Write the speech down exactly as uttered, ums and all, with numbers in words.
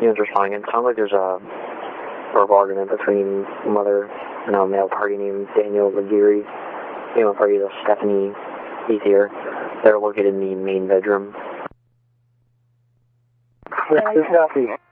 Units responding. It sounds like there's a verbal argument between mother and a male party named Daniel Laguirre. Female party is Stephanie Ethier. They're located in the main bedroom. This is Duffy.